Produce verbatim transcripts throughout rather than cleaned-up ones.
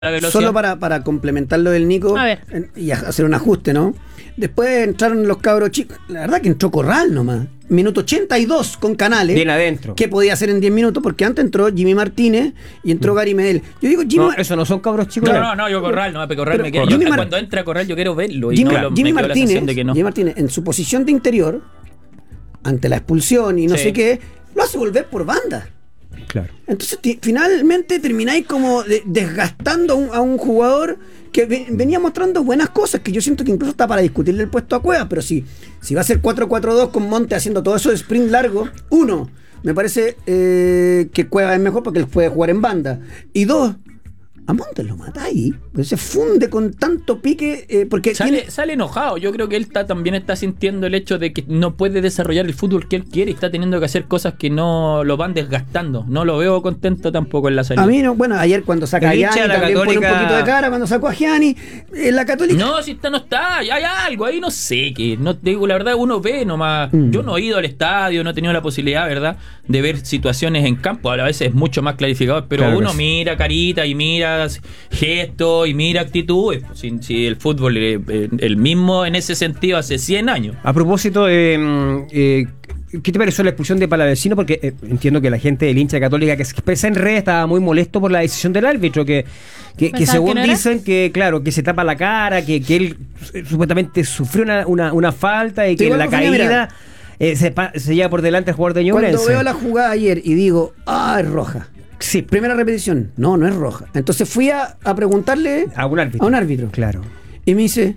Solo para, para complementar lo del Nico en, y hacer un ajuste, ¿no? Después entraron los cabros chicos. La verdad que entró Corral nomás. Minuto ochenta y dos con Canales. Bien adentro. ¿Qué podía hacer en diez minutos? Porque antes entró Jimmy Martínez y entró mm. Gary Medel. Yo digo, Jimmy. No, eso no son cabros chicos. No, no, no, yo Corral, no, Corral pero, me queda. Yo, Mar... Cuando entra Corral, yo quiero verlo. Y Jimmy, no lo, Jimmy, me Martínez, de que no. Jimmy Martínez, en su posición de interior, ante la expulsión y no sí. sé qué, lo hace volver por banda. Claro. Entonces finalmente termináis como de, desgastando a un, a un jugador que ve, venía mostrando buenas cosas, que yo siento que incluso está para discutirle el puesto a Cuevas, pero si, si va a ser cuatro cuatro dos con Monte haciendo todo eso de sprint largo, uno, me parece eh, que Cuevas es mejor porque él puede jugar en banda, y dos, a Montes lo mata ahí, pues se funde con tanto pique, eh, porque sale, tiene... sale enojado. Yo creo que él está, también está sintiendo el hecho de que no puede desarrollar el fútbol que él quiere y está teniendo que hacer cosas que no lo van desgastando. No lo veo contento tampoco en la salida. A mí no, bueno, ayer cuando saca a Gianni también Católica... pone un poquito de cara cuando sacó a Gianni, eh, la Católica... No, si está, no está, hay algo ahí, no sé qué. No, digo, la verdad, uno ve nomás. Mm. Yo no he ido al estadio, no he tenido la posibilidad, ¿verdad?, de ver situaciones en campo. A veces es mucho más clarificador, pero claro, uno mira carita y mira gesto y mira actitud. Si, si el fútbol eh, el mismo en ese sentido hace cien años. A propósito, eh, eh, ¿qué te pareció la expulsión de Palavecino? Porque eh, entiendo que la gente del hincha Católica que se expresa en redes estaba muy molesto por la decisión del árbitro, que, que, que según que no dicen que, claro, que se tapa la cara, que, que él eh, supuestamente sufrió una, una, una falta y que en la caída eh, se, se lleva por delante el jugador de Ñublense. Cuando veo la jugada ayer y digo, ah, es roja. Sí, primera repetición. No, no es roja. Entonces fui a, a preguntarle a un árbitro. A un árbitro. Claro. Y me dice,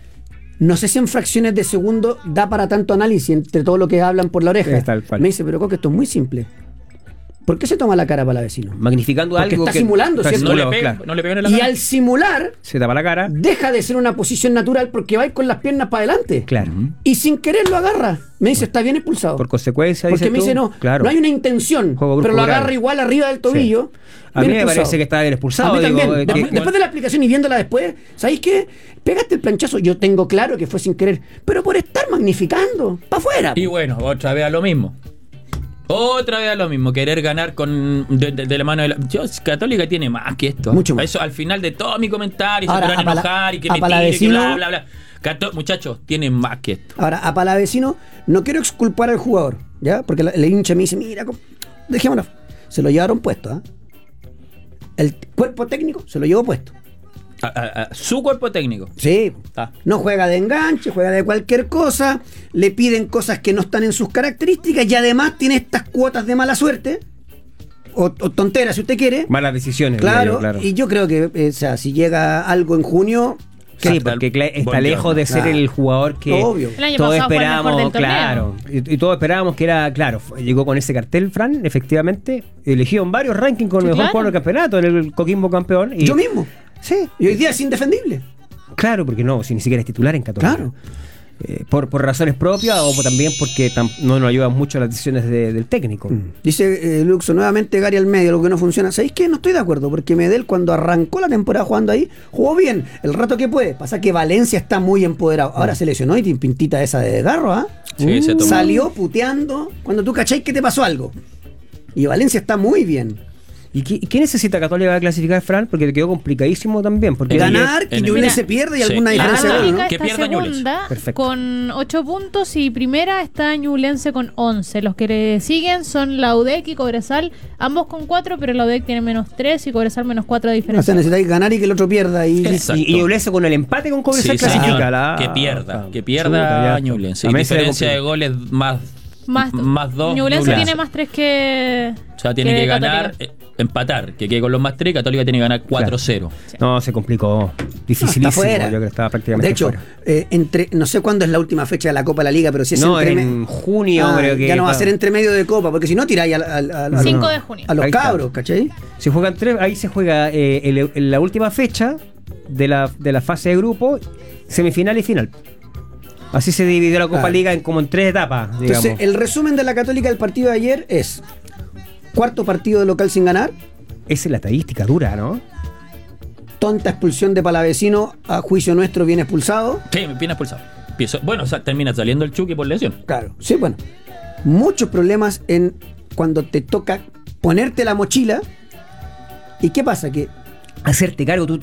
no sé si en fracciones de segundo da para tanto análisis entre todo lo que hablan por la oreja. Me dice, pero Coque, esto es muy simple. ¿Por qué se toma la cara para la vecino? Magnificando Porque algo está que simulando, está ¿cierto? No le, pega, claro. no le pegan en la y cara. al simular se tapa la cara. Deja de ser una posición natural porque va a ir con las piernas para adelante. Claro. Y sin querer lo agarra. Me dice, está bien expulsado. Por consecuencia, porque me tú, dice, no, claro. no hay una intención, pero lo agarra grave. Igual arriba del tobillo. Sí. A mí me expulsado. Parece que está bien expulsado. A mí digo, también. Que, después, después de la explicación y viéndola después, ¿sabéis qué? Pegaste el planchazo. Yo tengo claro que fue sin querer, pero por estar magnificando, para afuera. Y bueno, otra vez a lo mismo. Otra vez a lo mismo, querer ganar con de, de, de la mano de la... Yo, Católica tiene más que esto. Mucho más. Eso al final de todo mi comentario ahora, se podrán enojar y que me tire, que bla, bla, bla. Cató, muchachos, tienen más que esto. Ahora, a Palavecino, no quiero exculpar al jugador, ¿ya? Porque la, el hincha me dice, mira, dejémoslo. Se lo llevaron puesto, ¿ah? ¿eh? El cuerpo técnico se lo llevó puesto. A, a, a su cuerpo técnico. Sí, ah. No juega de enganche, juega de cualquier cosa, le piden cosas que no están en sus características y además tiene estas cuotas de mala suerte o, o tonteras si usted quiere. Malas decisiones. Claro, yo, claro. Y yo creo que eh, o sea, si llega algo en junio... Sí, porque está lejos de ser claro. el jugador que Obvio. todos esperábamos, claro, y, y todos esperábamos que era, claro, llegó con ese cartel, Fran, efectivamente, elegido en varios rankings con el mejor claro. jugador del campeonato, en el Coquimbo campeón. Y, yo mismo. Sí. Y hoy día es indefendible. Claro, porque no, si ni siquiera es titular en Católica. Claro. Eh, por, por razones propias o también porque tam, no nos ayudan mucho las decisiones de, del técnico. Mm. Dice eh, Luxo, nuevamente Gary al medio, lo que no funciona. ¿Sabéis qué? No estoy de acuerdo, porque Medel cuando arrancó la temporada jugando ahí, jugó bien, el rato que puede. Pasa que Valencia está muy empoderado. Ahora mm. se lesionó y tiene pintita esa de desgarro, ¿ah? ¿eh? Sí, uh, salió puteando cuando tú cacháis que te pasó algo. Y Valencia está muy bien. ¿Y qué, qué necesita Católica para clasificar, Fran? Porque te quedó complicadísimo también. Porque ganar, que Ñublense se pierde y sí. alguna diferencia. La ¿no? que pierda segunda con ocho puntos y primera está Ñublense con once. Los que le siguen son la U D E C y Cobresal, ambos con cuatro, pero la U D E C tiene menos tres y Cobresal menos cuatro de diferencia. O sea, necesitáis ganar y que el otro pierda. Y, y, y Ñublense con el empate con Cobresal sí, clasifica. La... Que pierda, que pierda Ñublense. Y diferencia de goles más... Más, más dos. Ñublense tiene más tres que. O sea, tiene que, que ganar, eh, empatar, que quede con los más tres. Católica tiene que ganar cuatro cero. Claro. Sí. No, se complicó. Dificilísimo. No, está yo creo que estaba prácticamente de hecho, eh, entre, no sé cuándo es la última fecha de la Copa de la Liga, pero si es no, entre en junio, ah, creo que. Ya no va a ser entre medio de Copa, porque si no tiráis a, a, a, a, cinco de junio. A los cabros, ¿cachai? Se juegan tres, ahí se juega eh, el, el, la última fecha de la, de la fase de grupo, semifinal y final. Así se dividió la Copa claro. Liga en como en tres etapas, digamos. Entonces, el resumen de la Católica del partido de ayer es cuarto partido de local sin ganar. Esa es la estadística dura, ¿no? Tonta expulsión de Palavecino, a juicio nuestro bien expulsado. Sí, bien expulsado. Bueno, o sea, termina saliendo el Chucky por lesión. Claro, sí, bueno. Muchos problemas en cuando te toca ponerte la mochila. ¿Y qué pasa? Que hacerte cargo. Tú,